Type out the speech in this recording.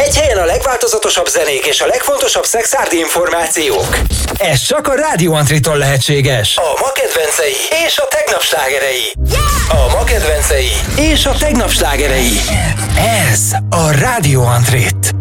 Egy helyen a legváltozatosabb zenék és a legfontosabb szexárdi információk. Ez csak a Rádió Antritól lehetséges. A ma kedvencei és a tegnap slágerei. A ma kedvencei és a tegnap slágerei. Ez a Rádió Antrit.